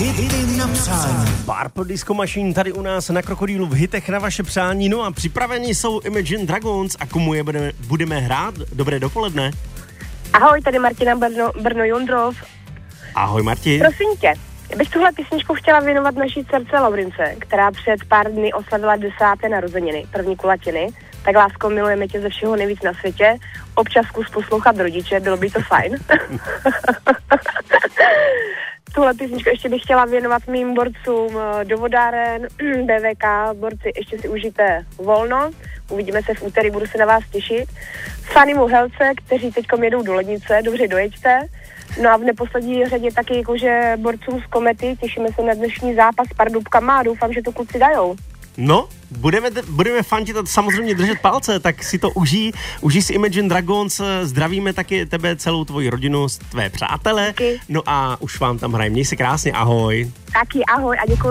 Hity na přání. Purple Disco Machine tady u nás na Krokodýlu v hitech na vaše přání. No a připraveni jsou Imagine Dragons a komu je budeme hrát? Dobré dopoledne. Ahoj, tady Martina Brno Jondrov. Ahoj Martin. Prosím tě, já bych tuhle písničku chtěla věnovat naší dcerce Laurince, která před pár dny oslavila 10. narozeniny, první kulatiny. Tak lásko, milujeme tě ze všeho nejvíc na světě. Občas zkus poslouchat rodiče, bylo by to fajn. Tuhle písničku ještě bych chtěla věnovat mým borcům do vodáren, BVK, borci, ještě si užijte volno. Uvidíme se v úterý, budu se na vás těšit. Fanimu Helce, kteří teďkom jedou do Lednice, dobře dojeďte. No a v neposlední řadě taky jakože borcům z Komety, těšíme se na dnešní zápas s Pardubkama a doufám, že to kluci dajou. No, budeme fandit a samozřejmě držet palce, tak si to užij si Imagine Dragons, zdravíme taky tebe, celou tvoji rodinu, tvé přátele, Díky. No a už vám tam hrajeme, měj se krásně, ahoj. Taky ahoj a děkuji.